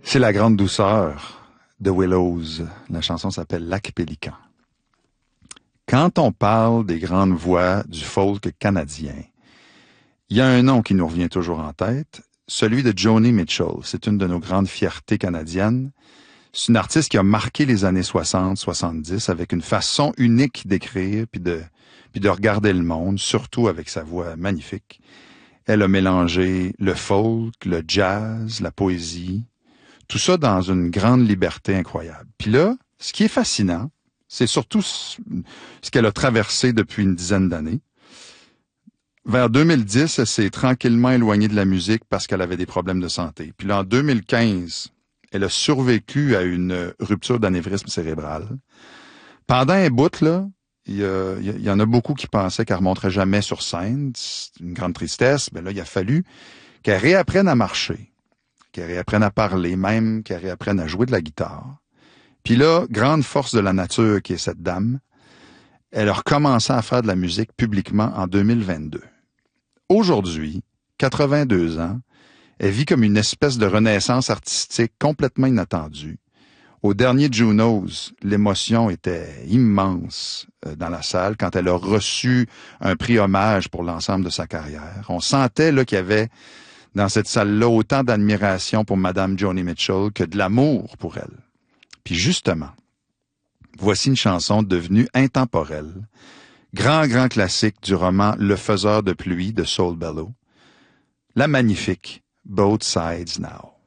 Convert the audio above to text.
C'est la grande douceur de Willows. La chanson s'appelle Lac Pélican. Quand on parle des grandes voix du folk canadien, il y a un nom qui nous revient toujours en tête, celui de Joni Mitchell. C'est une de nos grandes fiertés canadiennes. C'est une artiste qui a marqué les années 60-70 avec une façon unique d'écrire puis de regarder le monde, surtout avec sa voix magnifique. Elle a mélangé le folk, le jazz, la poésie, tout ça dans une grande liberté incroyable. Puis là, ce qui est fascinant, c'est surtout ce qu'elle a traversé depuis une dizaine d'années. Vers 2010, elle s'est tranquillement éloignée de la musique parce qu'elle avait des problèmes de santé. Puis là, en 2015, elle a survécu à une rupture d'anévrisme cérébral. Pendant un bout, là, il y en a beaucoup qui pensaient qu'elle ne remonterait jamais sur scène. C'est une grande tristesse. Mais là, il a fallu qu'elle réapprenne à marcher, qu'elle réapprenne à parler, même qu'elle réapprenne à jouer de la guitare. Puis là, grande force de la nature qui est cette dame, elle a recommencé à faire de la musique publiquement en 2022. Aujourd'hui, 82 ans, elle vit comme une espèce de renaissance artistique complètement inattendue. Au dernier Junos, l'émotion était immense dans la salle quand elle a reçu un prix hommage pour l'ensemble de sa carrière. On sentait là qu'il y avait dans cette salle-là autant d'admiration pour Madame Joni Mitchell que de l'amour pour elle. Puis justement, voici une chanson devenue intemporelle, grand classique du roman Le Faiseur de pluie de Saul Bellow, la magnifique Both Sides Now.